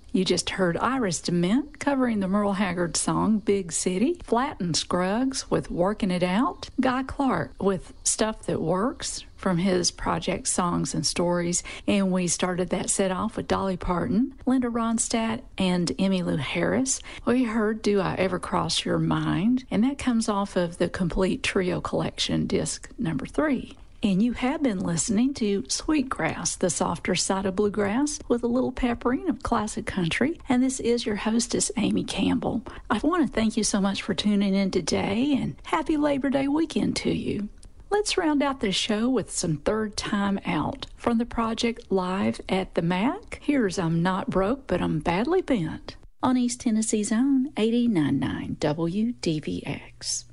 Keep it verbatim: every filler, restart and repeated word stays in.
You just heard Iris DeMent covering the Merle Haggard song Big City, Flatt and Scruggs with Working It Out, Guy Clark with Stuff That Works from his project Songs and Stories, and we started that set off with Dolly Parton, Linda Ronstadt, and Emmylou Harris. We heard Do I Ever Cross Your Mind, and that comes off of the Complete Trio Collection, disc number three. And you have been listening to Sweetgrass, the softer side of bluegrass, with a little peppering of classic country. And this is your hostess, Amy Campbell. I want to thank you so much for tuning in today, and happy Labor Day weekend to you. Let's round out this show with some Third Time Out from the project Live at the Mac. Here's I'm Not Broke, but I'm Badly Bent on East Tennessee's own eighty-nine point nine W D V X.